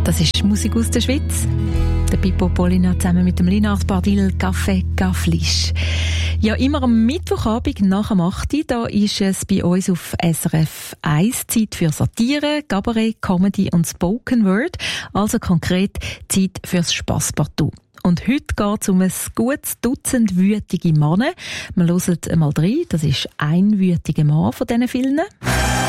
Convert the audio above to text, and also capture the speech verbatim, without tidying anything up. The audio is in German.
Das ist Musik aus der Schweiz. Der Pippo Polina zusammen mit dem Linard Bardil Café Gafflisch. Ja, immer am Mittwochabend nach dem acht Uhr, da ist es bei uns auf S R F eins Zeit für Satire, Cabaret, Comedy und Spoken Word. Also konkret Zeit fürs Spasspartout. Und heute geht es um ein gutes Dutzend wütige Männer. Wir hören einmal rein, das ist ein wütiger Mann von diesen vielen.